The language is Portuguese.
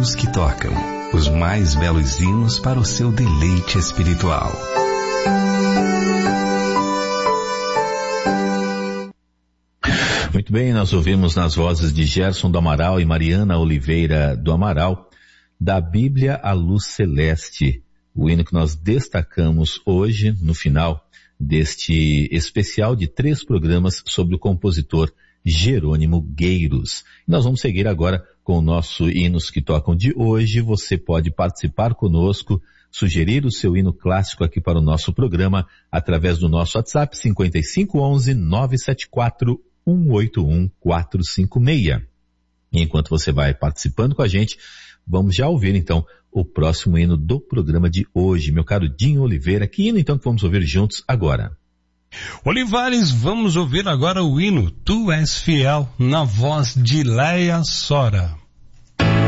hinos que tocam, os mais belos hinos para o seu deleite espiritual. Muito bem, nós ouvimos nas vozes de Gerson do Amaral e Mariana Oliveira do Amaral, da Bíblia à Luz Celeste, o hino que nós destacamos hoje no final deste especial de 3 programas sobre o compositor Jerônimo Gueiros. Nós vamos seguir agora com o nosso Hinos que Tocam de hoje. Você pode participar conosco, sugerir o seu hino clássico aqui para o nosso programa através do nosso WhatsApp 5511-974-181-456. E enquanto você vai participando com a gente, vamos já ouvir então o próximo hino do programa de hoje. Meu caro Dinho Oliveira, que hino então que vamos ouvir juntos agora? Olivares, vamos ouvir agora o hino Tu És Fiel, na voz de Leia Sora.